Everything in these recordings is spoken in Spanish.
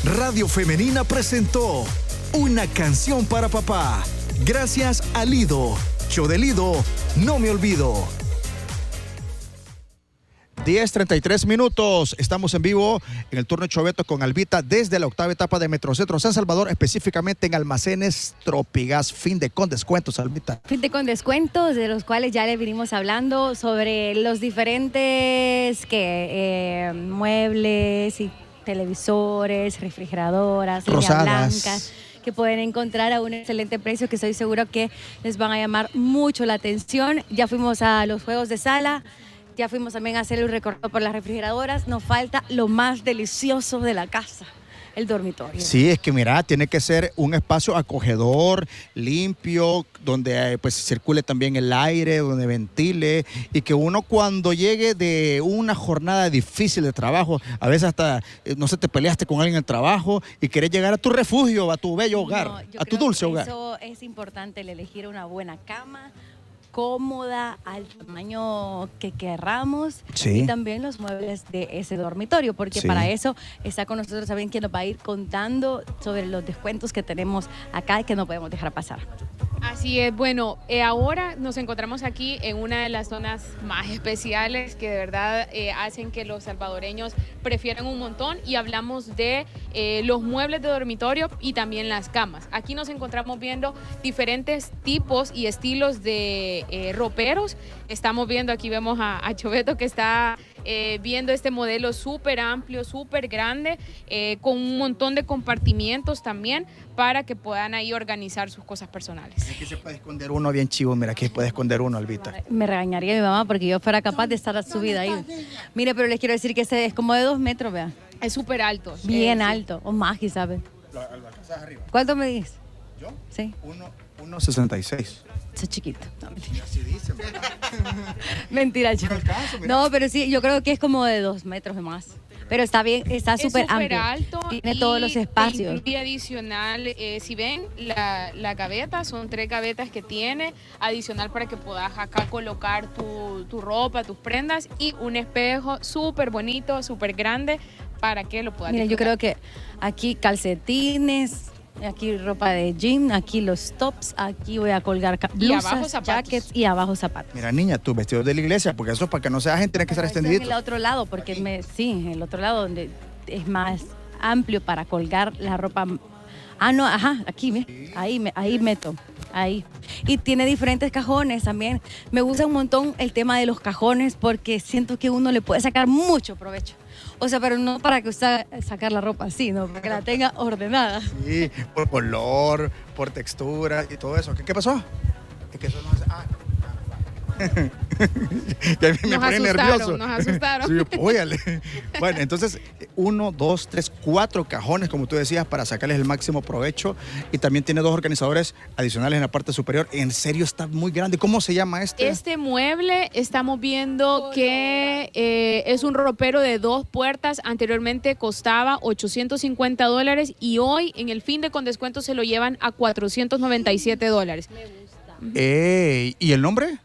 Radio Femenina presentó Una canción para papá. Gracias a Lido. Yo de Lido no me olvido. 10:33 minutos. Estamos en vivo en el turno de Choveto con Albita desde la octava etapa de Metrocentro San Salvador, específicamente en Almacenes Tropigas. Fin de con descuentos, Albita. Fin de con descuentos, de los cuales ya le vinimos hablando sobre los diferentes muebles y televisores, refrigeradoras, línea blanca, que pueden encontrar a un excelente precio que estoy seguro que les van a llamar mucho la atención. Ya fuimos a los juegos de sala. Ya fuimos también a hacer un recorrido por las refrigeradoras. Nos falta lo más delicioso de la casa, el dormitorio. Sí, es que mira, tiene que ser un espacio acogedor, limpio, donde pues circule también el aire, donde ventile, y que uno cuando llegue de una jornada difícil de trabajo, a veces hasta, no sé, te peleaste con alguien en el trabajo y querés llegar a tu refugio, a tu bello hogar, a tu dulce hogar. Eso es importante, el elegir una buena cama, cómoda, al tamaño que querramos, sí. Y también los muebles de ese dormitorio, porque sí, para eso está con nosotros también quien nos va a ir contando sobre los descuentos que tenemos acá y que no podemos dejar pasar. Así es, bueno, ahora nos encontramos aquí en una de las zonas más especiales que de verdad hacen que los salvadoreños prefieran un montón, y hablamos de los muebles de dormitorio y también las camas. Aquí nos encontramos viendo diferentes tipos y estilos de roperos. Estamos viendo, aquí vemos a Choveto que está viendo este modelo súper amplio, súper grande, con un montón de compartimientos también para que puedan ahí organizar sus cosas personales. Aquí se puede esconder uno bien chivo, mira, aquí se puede esconder uno, Albita. Me regañaría mi mamá porque yo fuera capaz de estar subida ahí. Mire, pero les quiero decir que ese es como de 2 metros, vea. Es súper alto. Bien alto, o más quizás. ¿La alcanzas arriba? ¿Cuánto me dices? ¿Yo? Sí. 1.66. Es chiquito. No, mentira. Así dicen. Mentira, yo. No, pero sí, yo creo que es como de 2 metros o más. Pero está bien, está súper amplio. Alto. Tiene todos los espacios. Y adicional, si ven, la gaveta, son 3 gavetas que tiene, adicional para que puedas acá colocar tu ropa, tus prendas, y un espejo súper bonito, súper grande, para que lo puedas disfrutar. Yo creo que aquí calcetines, aquí ropa de gym, aquí los tops, aquí voy a colgar blusas, y abajo jackets y abajo zapatos. Mira, niña, tus vestidos de la iglesia, porque eso para que no se bajen tiene que estar extendido. En el otro lado, porque en el otro lado donde es más amplio para colgar la ropa. Ah, no, ajá, aquí, sí. ahí meto, ahí. Y tiene diferentes cajones también. Me gusta un montón el tema de los cajones porque siento que uno le puede sacar mucho provecho. O sea, pero no para que usted sacar la ropa así, no, para que la tenga ordenada. Sí, por color, por textura y todo eso. ¿Qué pasó? Es que eso no hace... Ya me pone nervioso. Nos asustaron. Sí, óyale. Bueno, entonces 1, 2, 3, 4 cajones, como tú decías, para sacarles el máximo provecho, y también tiene 2 organizadores adicionales en la parte superior. En serio, está muy grande. ¿Cómo se llama este? Este mueble estamos viendo que es un ropero de 2 puertas. Anteriormente costaba $850 y hoy en el fin de con descuento se lo llevan a $497. Me gusta. ¿Y el nombre?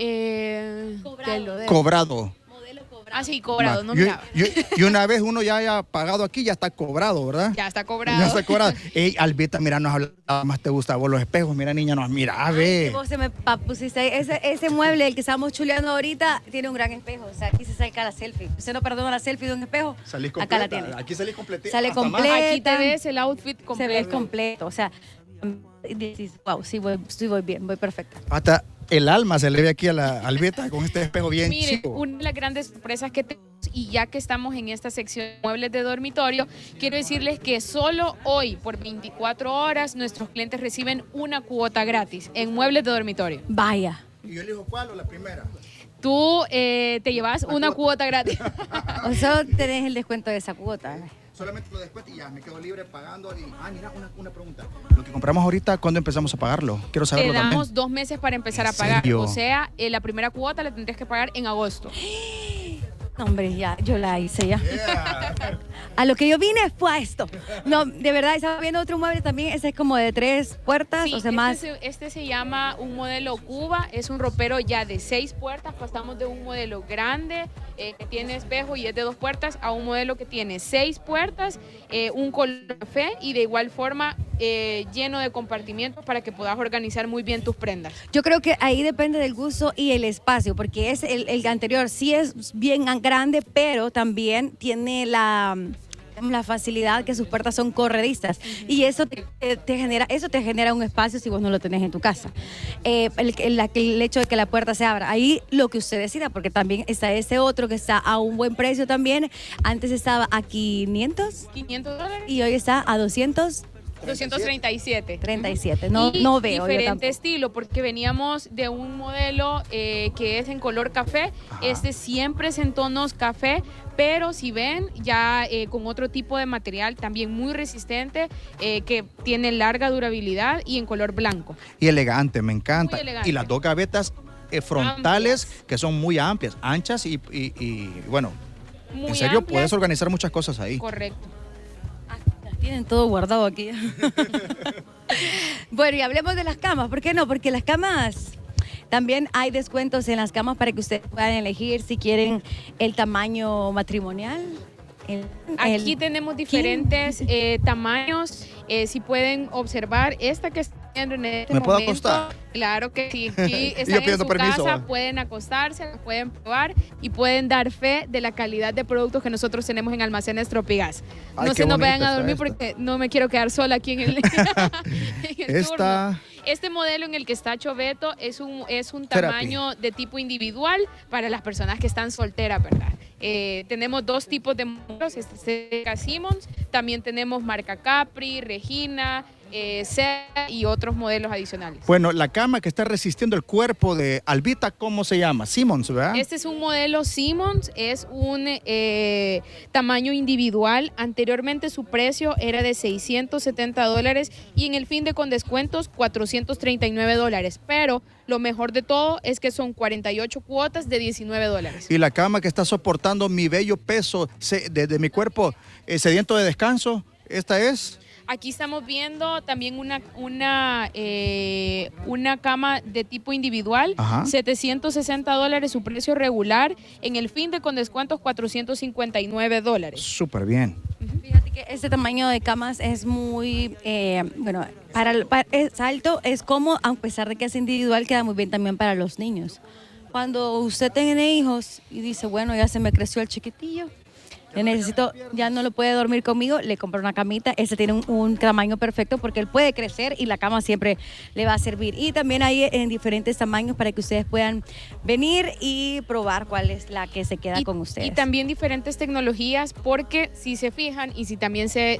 Cobrado. Ah, sí, cobrado, no miraba. Y una vez uno ya haya pagado aquí, ya está cobrado, ¿verdad? Ya está cobrado. Ya está cobrado. Ey, Albita, mira, nos hablaba más te gusta vos los espejos. Mira, niña, nos mira, a ver. Vos se me pusiste ese mueble, el que estamos chuleando ahorita, tiene un gran espejo. O sea, aquí se saca la selfie. Usted no perdona la selfie de un espejo. Salís completa. Acá la tiene. Aquí salís completa. Sale completa. Aquí te ves el outfit completo. Se ve completo. O sea, wow, sí, voy bien, voy perfecta. Hasta el alma se le ve aquí a la Albita con este espejo bien Mire, chico. una de las grandes sorpresas que tenemos, y ya que estamos en esta sección de muebles de dormitorio, quiero decirles que solo hoy, por 24 horas, nuestros clientes reciben una cuota gratis en muebles de dormitorio. Vaya. ¿Y yo elijo cuál o la primera? Tú te llevas una cuota gratis. O solo tenés el descuento de esa cuota. Solamente lo después y ya me quedo libre pagando. Mira, una pregunta. Lo que compramos ahorita, ¿cuándo empezamos a pagarlo? Quiero saberlo también. Te damos también. 2 meses para empezar a pagar. ¿Serio? O sea, la primera cuota la tendrías que pagar en agosto. No, hombre, ya, yo la hice ya. Yeah. A lo que yo vine fue a esto. No, de verdad, estaba viendo otro mueble también. Ese es como de 3 puertas, Sí, o sea, más. este se llama un modelo Cuba, es un ropero ya de 6 puertas. Pasamos de un modelo grande que tiene espejo y es de 2 puertas a un modelo que tiene 6 puertas, un color café y de igual forma lleno de compartimientos para que puedas organizar muy bien tus prendas. Yo creo que ahí depende del gusto y el espacio, porque es el anterior sí es bien grande, pero también tiene la facilidad que sus puertas son corredizas y eso te genera un espacio si vos no lo tenés en tu casa. El hecho de que la puerta se abra, ahí lo que usted decida, porque también está ese otro que está a un buen precio también. Antes estaba a $500 y hoy está a 237. 37. No veo. Diferente estilo, porque veníamos de un modelo que es en color café. Ajá. Este siempre es en tonos café, pero si ven, ya con otro tipo de material también muy resistente, que tiene larga durabilidad y en color blanco. Y elegante, me encanta. Muy elegante. Y las 2 gavetas frontales Amplias. que son muy amplias, anchas y bueno, Muy en serio amplias. puedes organizar muchas cosas ahí. Correcto. Tienen todo guardado aquí. Bueno, y hablemos de las camas. ¿Por qué no? Porque las camas, también hay descuentos en las camas para que ustedes puedan elegir si quieren el tamaño matrimonial. Aquí tenemos diferentes tamaños. Si pueden observar, esta que está viendo en este ¿Me puedo momento, acostar? Claro que sí. Aquí Yo están en pidiendo su permiso, casa, ¿va? pueden acostarse, la pueden probar y pueden dar fe de la calidad de productos que nosotros tenemos en Almacenes Tropigas. Ay, No qué se nos bonita vayan a está dormir esta. porque no me quiero quedar sola aquí en el, en el turno. Este modelo en el que está Choveto es un tamaño de tipo individual para las personas que están solteras, ¿verdad? Tenemos 2 tipos de modelos, este es de Simmons, también tenemos marca Capri, Regina, Sea y otros modelos adicionales. Bueno, la cama que está resistiendo el cuerpo de Albita, ¿cómo se llama? Simmons, ¿verdad? Este es un modelo Simmons, es un tamaño individual. Anteriormente su precio era de $670 y en el fin de con descuentos $439. Pero lo mejor de todo es que son 48 cuotas de $19. Y la cama que está soportando mi bello peso de mi cuerpo sediento de descanso, ¿esta es? Aquí estamos viendo también una cama de tipo individual, Ajá. $760 su precio regular, en el fin de con descuentos $459. Súper bien. Fíjate que este tamaño de camas es muy, bueno, es alto, es cómodo, a pesar de que es individual, queda muy bien también para los niños. Cuando usted tiene hijos y dice, bueno, ya se me creció el chiquitillo, ya no lo puede dormir conmigo, le compro una camita. Este tiene un tamaño perfecto porque él puede crecer y la cama siempre le va a servir. Y también hay en diferentes tamaños para que ustedes puedan venir y probar cuál es la que se queda con ustedes. Y también diferentes tecnologías, porque si se fijan y si también se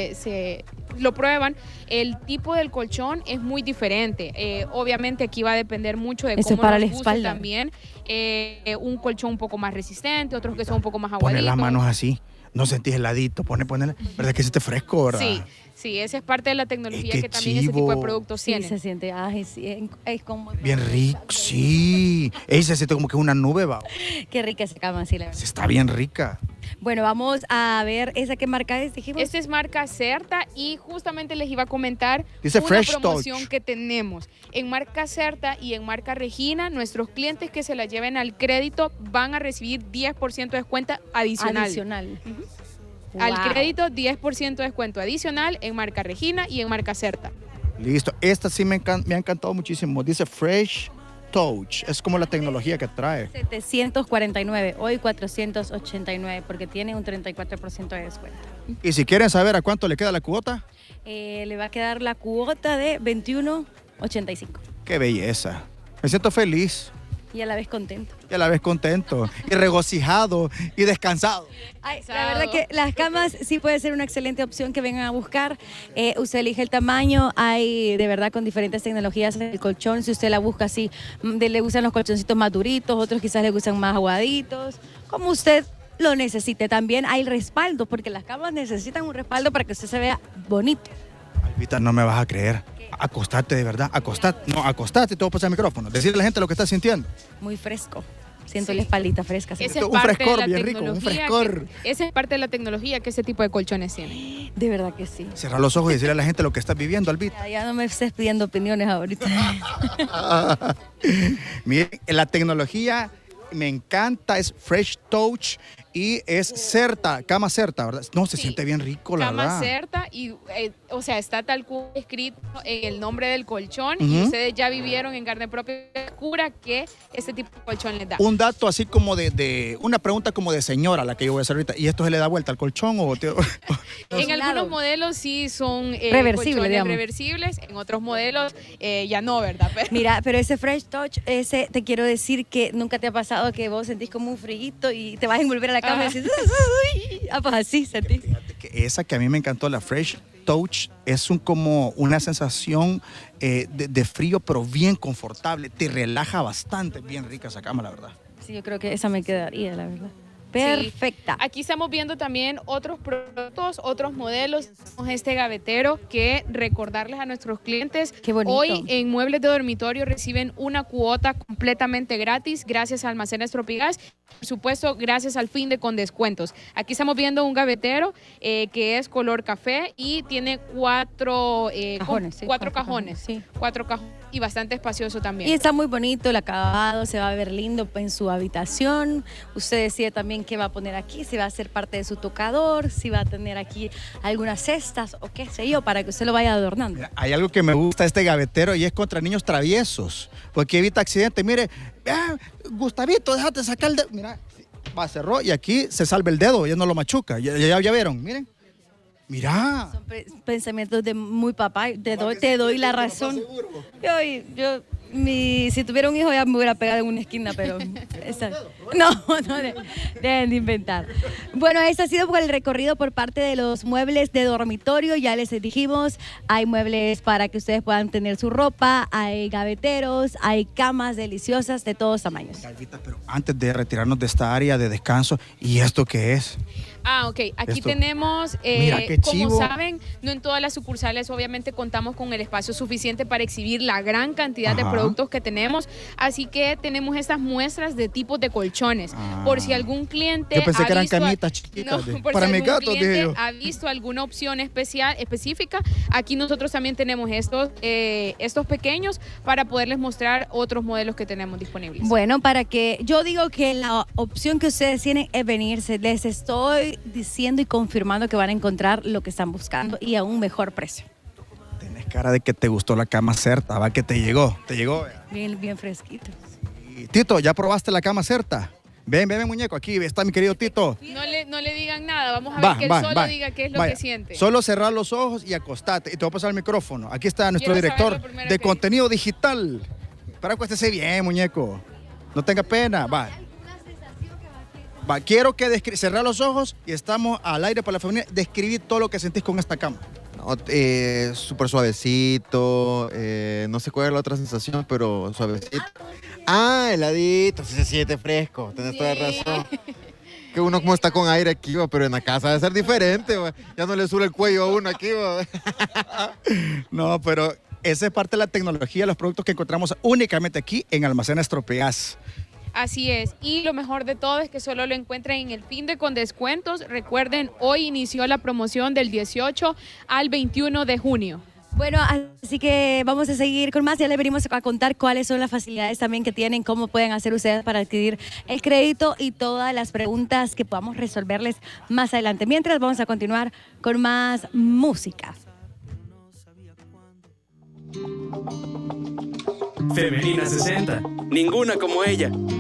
lo prueban, el tipo del colchón es muy diferente. Obviamente aquí va a depender mucho de Eso cómo es para nos la guste espalda. también. Un colchón un poco más resistente, otros que son un poco más aguaditos. Poner las manos así, no sentís heladito, ¿verdad que se te fresco, verdad? Sí, esa es parte de la tecnología Qué que también ese tipo de chivo. productos Sí, tienen. se siente, ay, sí, es como... Bien rico, sí. Ey, se siente como que una nube, va. Qué rica esa cama, sí, la verdad. Está bien rica. Bueno, vamos a ver esa que marca es, dijimos. Esta es marca Certa y justamente les iba a comentar Dice una Fresh promoción Touch. que tenemos. En marca Certa y en marca Regina, nuestros clientes que se la lleven al crédito van a recibir 10% de descuento adicional. Al Wow. crédito, 10% de descuento adicional en marca Regina y en marca Certa. Listo. Esta sí me ha encantado muchísimo. Dice Fresh Touch. Es como la tecnología que trae. 749, hoy 489, porque tiene un 34% de descuento. Y si quieren saber a cuánto le queda la cuota, Le va a quedar la cuota de 21.85 qué belleza. Me siento feliz y a la vez contento. y a la vez contento y regocijado y descansado. Ay, la verdad que las camas sí puede ser una excelente opción que vengan a buscar. Usted elige el tamaño, hay de verdad con diferentes tecnologías el colchón. Si usted la busca así, le gustan los colchoncitos más duritos, otros quizás le gustan más aguaditos, como usted lo necesite. También hay respaldo, porque las camas necesitan un respaldo para que usted se vea bonito. Albita, no me vas a creer. Acostate de verdad, acostate. No, acostate y te voy a pasar el micrófono. Decirle a la gente lo que estás sintiendo. Muy fresco. Siento Sí. la espaldita fresca. Esa es Un parte frescor de la bien rico, un tecnología frescor. esa es parte de la tecnología que ese tipo de colchones tienen. De verdad que sí. Cerrar los ojos y decirle a la gente lo que estás viviendo, Albita. Ya no me estés pidiendo opiniones ahorita. Miren, la tecnología me encanta, es Fresh Touch y es Certa, cama Certa, ¿verdad? No, se Sí. siente bien rico, la Cama verdad. Certa y, o sea, está tal cual escrito en el nombre del colchón y Ujú. ustedes ya vivieron en carne propia cura que este tipo de colchón les da. Un dato así como de una pregunta como de señora, la que yo voy a hacer ahorita. ¿Y esto se le da vuelta al colchón o En Claro. algunos modelos sí son Reversibles, colchones digamos. reversibles, en otros modelos ya no, ¿verdad? Mira, pero ese Fresh Touch, ese te quiero decir que nunca te ha pasado que vos sentís como un friguito y te vas a envolver a la cama y decís, "Uy". Ah, pues así sentís. Fíjate que esa que a mí me encantó, la Fresh Touch, es como una sensación de frío, pero bien confortable. Te relaja bastante. Bien rica esa cama, la verdad. Sí, yo creo que esa me quedaría, la verdad. Perfecta. Aquí estamos viendo también otros productos, otros modelos. Tenemos este gavetero que recordarles a nuestros clientes. Qué bonito. Hoy en Muebles de Dormitorio reciben una cuota completamente gratis gracias a Almacenes Tropigas. Por supuesto, gracias al fin de con descuentos. Aquí estamos viendo un gavetero que es color café y tiene cuatro Cajones, sí, cuatro cuatro cajones. cajones, sí. 4 cajones y bastante espacioso también. Y está muy bonito el acabado, se va a ver lindo en su habitación. Usted decide también qué va a poner aquí, si va a ser parte de su tocador, si va a tener aquí algunas cestas o qué sé yo, para que usted lo vaya adornando. Mira, hay algo que me gusta de este gavetero y es contra niños traviesos, porque evita accidentes. Mire, Gustavito, déjate sacar el dedo. Mira, va, cerró y aquí se salva el dedo, ya no lo machuca. Ya vieron, miren. Mira. Son pensamientos de muy papá. Te doy la razón. Si tuviera un hijo ya me hubiera pegado en una esquina, pero... No, dejen de inventar. Bueno, este ha sido el recorrido por parte de los muebles de dormitorio. Ya les dijimos, hay muebles para que ustedes puedan tener su ropa, hay gaveteros, hay camas deliciosas de todos tamaños. Calvita, pero antes de retirarnos de esta área de descanso, ¿y esto qué es? Ah, ok. Aquí Esto. tenemos, Mira, qué como chivo. saben, no en todas las sucursales obviamente contamos con el espacio suficiente para exhibir la gran cantidad de Ajá. productos que tenemos, así que tenemos estas muestras de tipos de colchones. Ah. Por si algún cliente Yo pensé ha que eran visto camitas chiquitas por para si mis algún gatos, dije cliente yo. ha visto alguna opción específica, aquí nosotros también tenemos estos pequeños para poderles mostrar otros modelos que tenemos disponibles. Bueno, para que yo digo que la opción que ustedes tienen es venirse. Les estoy diciendo y confirmando que van a encontrar lo que están buscando y a un mejor precio. Tenés cara de que te gustó la cama Certa, va, que te llegó. Bien, bien fresquito. Y, Tito, ¿ya probaste la cama Certa? Ven, muñeco, aquí está mi querido Tito. No le digan nada, vamos a ver que él solo diga qué es lo Vaya, que siente. Solo cerrar los ojos y acostate. Y te voy a pasar el micrófono. Aquí está nuestro Quiero director saberlo primero de que- contenido digital. Para acuéstese bien, muñeco. No tenga pena. Va. Quiero que cerrar los ojos y estamos al aire para la familia. Describir todo lo que sentís con esta cama. No, súper suavecito, no sé cuál es la otra sensación, pero suavecito. Ah, heladito, sí se siente fresco, tenés toda la razón. Que uno como está con aire aquí, va, pero en la casa debe ser diferente, va. Ya no le sube el cuello a uno aquí. Va. No, pero esa es parte de la tecnología, los productos que encontramos únicamente aquí en Almacenes Tropigas. Así es, y lo mejor de todo es que solo lo encuentran en el fin de con descuentos. Recuerden, hoy inició la promoción del 18 al 21 de junio. Bueno, así que vamos a seguir con más. Ya les venimos a contar cuáles son las facilidades también que tienen, cómo pueden hacer ustedes para adquirir el crédito y todas las preguntas que podamos resolverles más adelante. Mientras vamos a continuar con más música. Femenina 60. Ninguna como ella.